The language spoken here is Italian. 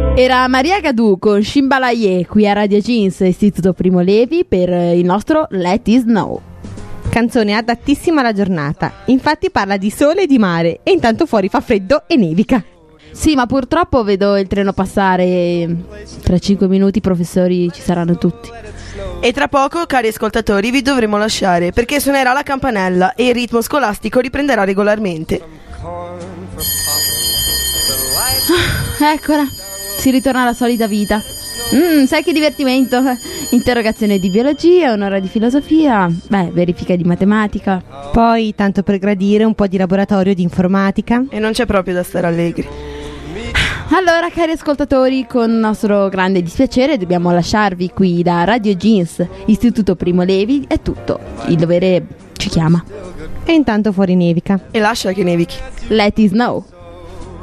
Era Maria Gadù con Shimbalaye qui a Radio Jeans, Istituto Primo Levi, per il nostro Let It Snow. Canzone adattissima alla giornata, infatti parla di sole e di mare e intanto fuori fa freddo e nevica. Sì, ma purtroppo vedo il treno passare. Tra 5 minuti i professori ci saranno tutti. E tra poco, cari ascoltatori, vi dovremo lasciare perché suonerà la campanella e il ritmo scolastico riprenderà regolarmente. Eccola, si ritorna alla solita vita. Sai che divertimento? Interrogazione di biologia, un'ora di filosofia, verifica di matematica. Poi, tanto per gradire, un po' di laboratorio di informatica. E non c'è proprio da stare allegri. Allora, cari ascoltatori, con nostro grande dispiacere dobbiamo lasciarvi qui da Radio Jeans, Istituto Primo Levi. È tutto, il dovere ci chiama. E intanto fuori nevica. E lascia che nevichi. Let It Snow.